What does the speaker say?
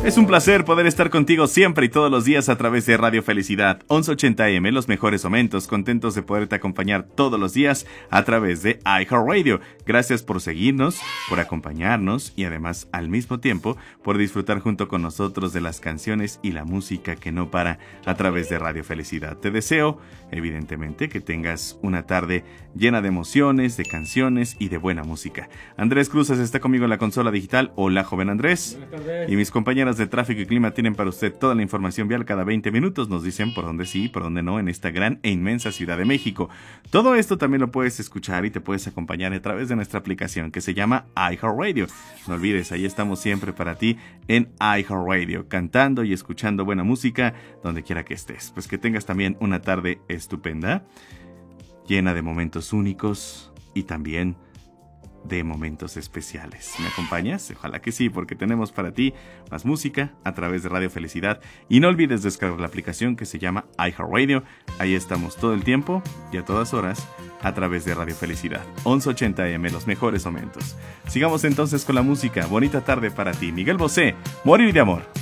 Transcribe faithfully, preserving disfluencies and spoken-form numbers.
Es un placer poder estar contigo siempre y todos los días a través de Radio Felicidad once ochenta A M, los mejores momentos, contentos de poderte acompañar todos los días a través de iHeartRadio. Gracias por seguirnos, por acompañarnos y además al mismo tiempo por disfrutar junto con nosotros de las canciones y la música que no para a través de Radio Felicidad. Te deseo, evidentemente, que tengas una tarde llena de emociones, de canciones y de buena música. Andrés Cruzas está conmigo en la consola digital. Hola, joven Andrés. Buenas tardes. Y mis compañeras de tráfico y clima tienen para usted toda la información vial cada veinte minutos. Nos dicen por dónde sí, por dónde no en esta gran e inmensa Ciudad de México. Todo esto también lo puedes escuchar y te puedes acompañar a través de nuestra aplicación que se llama iHeartRadio. No olvides, ahí estamos siempre para ti en iHeartRadio, cantando y escuchando buena música donde quiera que estés. Pues que tengas también una tarde estupenda, llena de momentos únicos y también de momentos especiales. ¿Me acompañas? Ojalá que sí, porque tenemos para ti más música a través de Radio Felicidad. Y no olvides descargar la aplicación que se llama iHeartRadio. Ahí estamos todo el tiempo y a todas horas a través de Radio Felicidad once ochenta A M, los mejores momentos. Sigamos entonces con la música. Bonita tarde para ti. Miguel Bosé, Morir de amor.